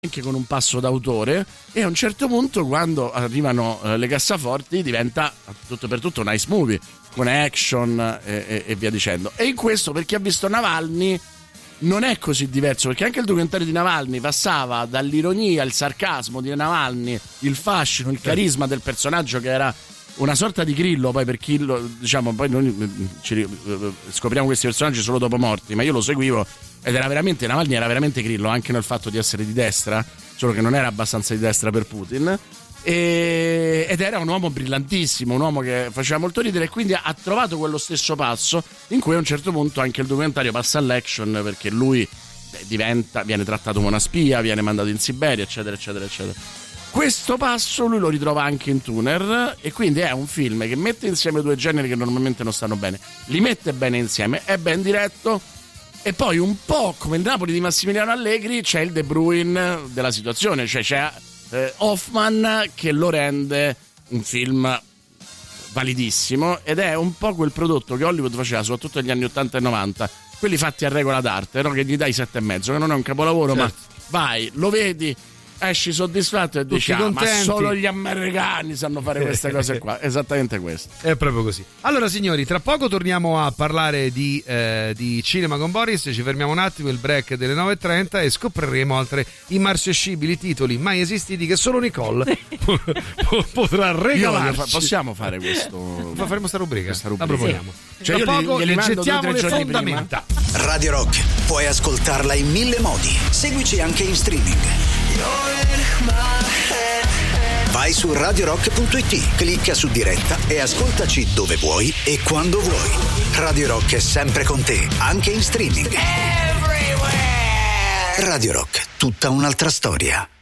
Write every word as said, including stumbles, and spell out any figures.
anche con un passo d'autore, e a un certo punto, quando arrivano eh, le cassaforti, diventa tutto per tutto un nice movie con action e, e, e via dicendo. E in questo, per chi ha visto Navalny, non è così diverso, perché anche il documentario di Navalny passava dall'ironia, il sarcasmo di Navalny, il fascino, il carisma del personaggio, che era una sorta di Grillo. Poi per chi lo, diciamo, poi noi ci scopriamo questi personaggi solo dopo morti, ma io lo seguivo ed era veramente, Navalny era veramente Grillo, anche nel fatto di essere di destra, solo che non era abbastanza di destra per Putin, e, ed era un uomo brillantissimo, un uomo che faceva molto ridere, e quindi ha trovato quello stesso passo in cui a un certo punto anche il documentario passa all'action, perché lui beh, diventa, viene trattato come una spia, viene mandato in Siberia, eccetera eccetera eccetera. Questo passo lui lo ritrova anche in Tuner, e quindi è un film che mette insieme due generi che normalmente non stanno bene, li mette bene insieme, è ben diretto, e poi un po' come il Napoli di Massimiliano Allegri c'è il De Bruyne della situazione, cioè c'è eh, Hoffman che lo rende un film validissimo, ed è un po' quel prodotto che Hollywood faceva soprattutto negli anni ottanta e novanta, quelli fatti a regola d'arte, no? Che gli dai sette e mezzo, che non è un capolavoro, certo, ma vai, lo vedi, esci soddisfatto e dici ah, ma solo gli americani sanno fare queste cose qua. Esattamente questo. È proprio così. Allora signori, tra poco torniamo a parlare di, eh, di cinema con Boris. Ci fermiamo un attimo, il break delle nove e trenta, e scopriremo altre immarcescibili titoli mai esistiti che solo Nicole potrà regalarci. Fa, possiamo fare questo? Fa, faremo sta rubrica, questa rubrica. La proponiamo. Sì. Cioè tra io poco gli, gli le gettiamo le fondamenta. Prima. Radio Rock, puoi ascoltarla in mille modi. Seguici anche in streaming. Vai su radio rock punto it, clicca su diretta e ascoltaci dove vuoi e quando vuoi. Radio Rock è sempre con te, anche in streaming. Radio Rock, tutta un'altra storia.